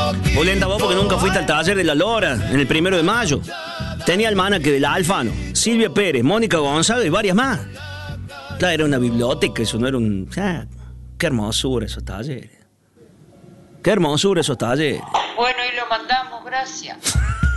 Polenta, vos porque nunca fuiste al taller de la Lora, en el 1 de mayo. Tenía el almanaque del Alfano, Silvia Pérez, Mónica González y varias más. Claro, era una biblioteca, eso no era un... qué hermosura esos talleres. Qué hermosura esos talleres. Bueno, y lo mandamos, gracias.